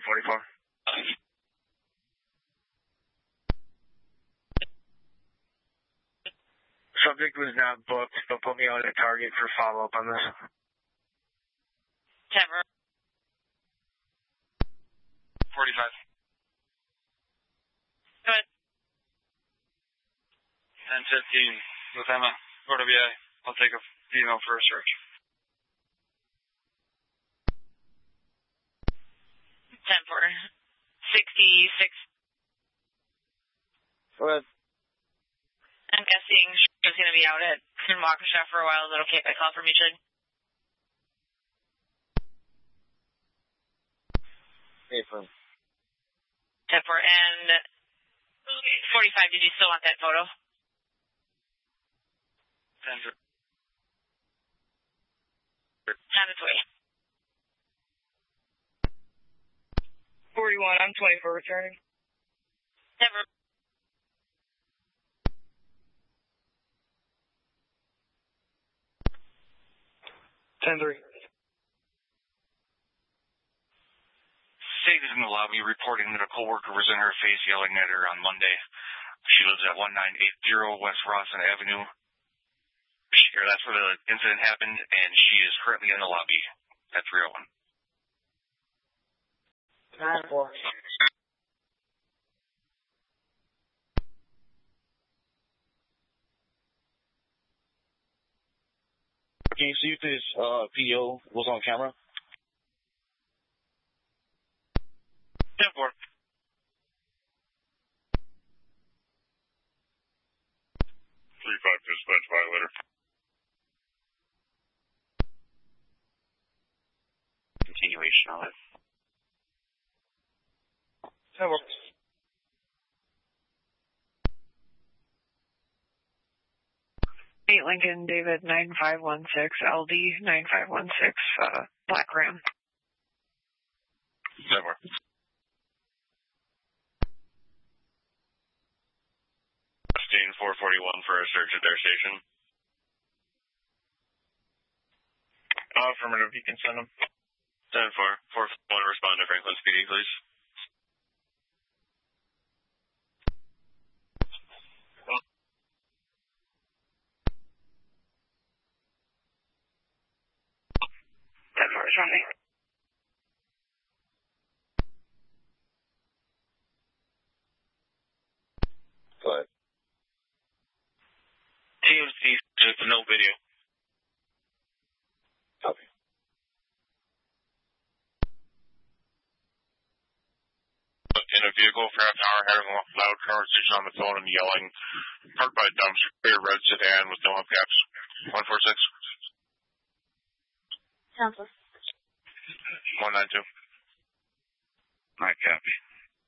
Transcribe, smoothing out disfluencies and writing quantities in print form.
24. Subject was not booked, but put me on a target for follow-up on this. 10-4. 45. Go ahead. 10-15 with Emma. OWA. I'll take a female for a search. 10-4. 66. Go ahead. I'm guessing she's going to be out at Waukesha for a while. Is that okay if I call for mutual? Hey, friend. 10-4. And 45, did you still want that photo? 10-3. On its way. 41, I'm 24 returning. 10-4. 10-3. Save is in the lobby reporting that a coworker was in her face yelling at her on Monday. She lives at 1980 West Rawson Avenue. That's where the incident happened, and she is currently in the lobby at 301. 9-4. Can you see if this PO was on camera? 10-4. 3-5 dispatch violator. Continuation of it. 10-4. Lincoln, David, 9516, LD, 9516, Black Ram. 10-4. Christine 441 for a search at their station. Affirmative, you can send them. 10-4. 441 respond to Franklin Speedy, please. Running. Go ahead. TMC, just no video. Copy. In a vehicle for half an hour, having a loud conversation on the phone and yelling. Parked by a dumpster, red sedan with no hubcaps. 146. Sounds good. 192. Alright, copy.